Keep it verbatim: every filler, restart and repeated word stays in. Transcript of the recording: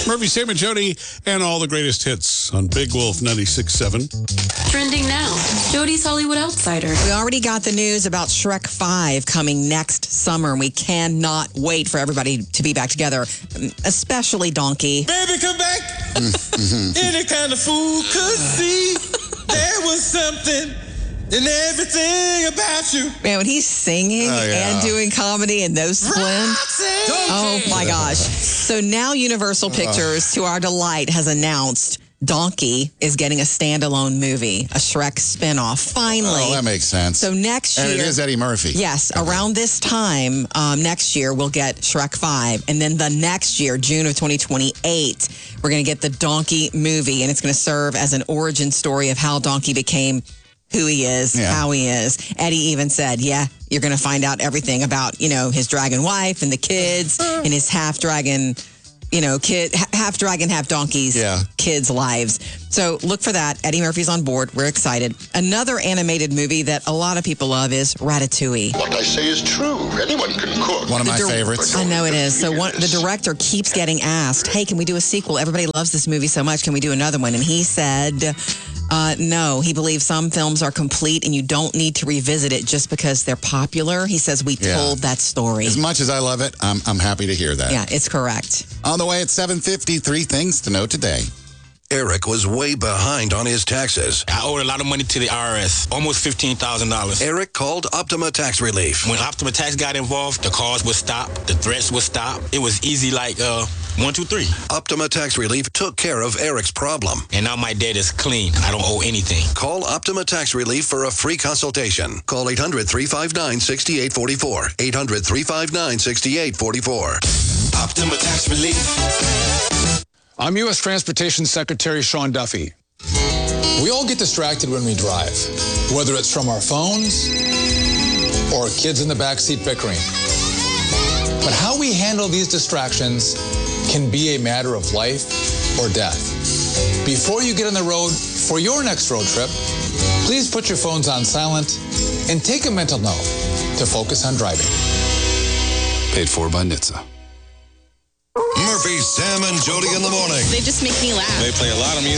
Murphy, Sam, and Jody, and all the greatest hits on Big Wolf ninety-six point seven. Trending now, Jody's Hollywood Outsider. We already got the news about Shrek five coming next summer, and we cannot wait for everybody to be back together, especially Donkey. Baby, come back. Any kind of fool could see there was something in everything about you. Man, when he's singing Oh, yeah. and doing comedy and those splints. Oh, my gosh. So now Universal Pictures, to our delight, has announced Donkey is getting a standalone movie, a Shrek spinoff, finally. Oh, that makes sense. So next and year. it is Eddie Murphy. Yes, around this time um, next year, we'll get Shrek five. And then the next year, June of twenty twenty-eight, we're going to get the Donkey movie, and it's going to serve as an origin story of how Donkey became who he is, Yeah. how he is. Eddie even said, yeah, you're going to find out everything about, you know, his dragon wife and the kids and his half dragon, you know, kid, half dragon, half donkeys, Yeah. kids' lives. So look for that. Eddie Murphy's on board. We're excited. Another animated movie that a lot of people love is Ratatouille. What I say is true. Anyone can cook. One of The my dir- favorites. I know it is. So one, the director keeps getting asked, hey, can we do a sequel? Everybody loves this movie so much. Can we do another one? And he said, uh, no. He believes some films are complete and you don't need to revisit it just because they're popular. He says, we Yeah. told that story. As much as I love it, I'm, I'm happy to hear that. Yeah, it's correct. On the way at seven fifty, three things to know today. Eric was way behind on his taxes. I owed a lot of money to the I R S, almost fifteen thousand dollars. Eric called Optima Tax Relief. When Optima Tax got involved, the calls would stop, the threats would stop. It was easy like uh, one, two, three. Optima Tax Relief took care of Eric's problem. And now my debt is clean. I don't owe anything. Call Optima Tax Relief for a free consultation. Call eight hundred, three five nine, six eight four four. eight hundred, three five nine, six eight four four. Optima Tax Relief. I'm U S Transportation Secretary Sean Duffy. We all get distracted when we drive, whether it's from our phones or kids in the backseat bickering. But how we handle these distractions can be a matter of life or death. Before you get on the road for your next road trip, please put your phones on silent and take a mental note to focus on driving. Paid for by N H T S A. Murphy, Sam, and Jody in the morning. They just make me laugh. They play a lot of music.